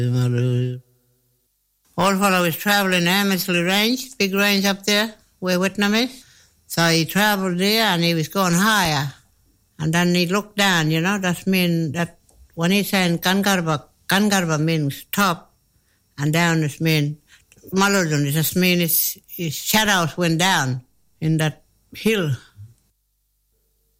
Old fellow was travelling Amesley Range, big range up there where Whitnam is. So he travelled there and he was going higher. And then he looked down, that means that when he's saying Kangarba means top and down is mean Malodun, it just means his shadows went down in that hill